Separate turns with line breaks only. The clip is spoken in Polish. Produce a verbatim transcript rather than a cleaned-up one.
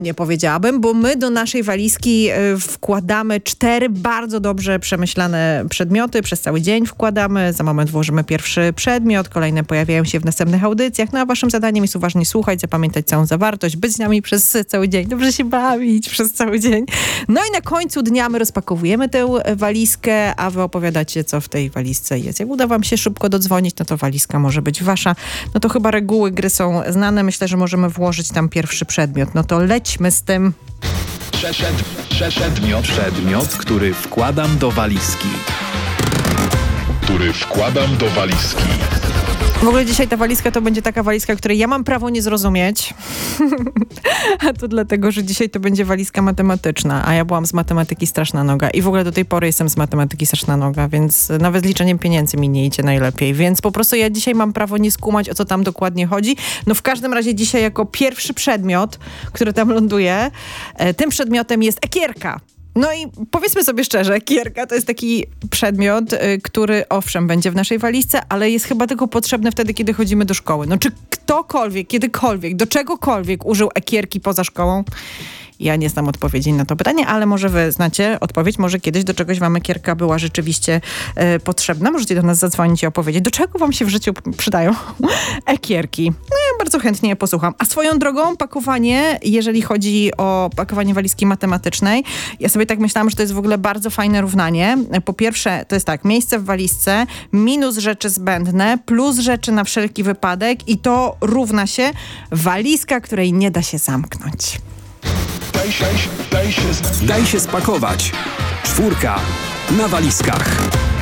Nie powiedziałabym, bo my do naszej walizki wkładamy cztery bardzo dobrze przemyślane przedmioty. Przez cały dzień wkładamy. Za moment włożymy pierwszy przedmiot. Kolejne pojawiają się w następnych audycjach. No a waszym zadaniem jest uważnie słuchać, zapamiętać całą zawartość, być z nami przez cały dzień. Dobrze się bawić przez cały dzień. No i na końcu dnia my rozpakowujemy tę walizkę, a wy opowiadacie, co w tej walizce jest. Jak uda wam się szybko dodzwonić, no to walizka może być wasza. No to chyba reguły gry są znane. Myślę, że możemy włożyć tam pierwszy przedmiot. No to leć z tym.
Przedmiot, przedmiot, który wkładam do walizki.
Który wkładam do walizki.
W ogóle dzisiaj ta walizka to będzie taka walizka, której ja mam prawo nie zrozumieć. A to dlatego, że dzisiaj to będzie walizka matematyczna, a ja byłam z matematyki straszna noga i w ogóle do tej pory jestem z matematyki straszna noga, więc nawet z liczeniem pieniędzy mi nie idzie najlepiej, więc po prostu ja dzisiaj mam prawo nie skumać, o co tam dokładnie chodzi. No w każdym razie dzisiaj jako pierwszy przedmiot, który tam ląduje, tym przedmiotem jest ekierka. No i powiedzmy sobie szczerze, ekierka to jest taki przedmiot, y, który owszem będzie w naszej walizce, ale jest chyba tylko potrzebny wtedy, kiedy chodzimy do szkoły. No czy ktokolwiek, kiedykolwiek, do czegokolwiek użył ekierki poza szkołą? Ja nie znam odpowiedzi na to pytanie, ale może wy znacie odpowiedź. Może kiedyś do czegoś wam ekierka była rzeczywiście e, potrzebna. Możecie do nas zadzwonić i opowiedzieć, do czego wam się w życiu przydają ekierki. No ja bardzo chętnie je posłucham. A swoją drogą pakowanie, jeżeli chodzi o pakowanie walizki matematycznej, ja sobie tak myślałam, że to jest w ogóle bardzo fajne równanie. Po pierwsze, to jest tak, miejsce w walizce, minus rzeczy zbędne, plus rzeczy na wszelki wypadek i to równa się walizka, której nie da się zamknąć.
Daj się, daj się, daj się spakować. Czwórka na walizkach.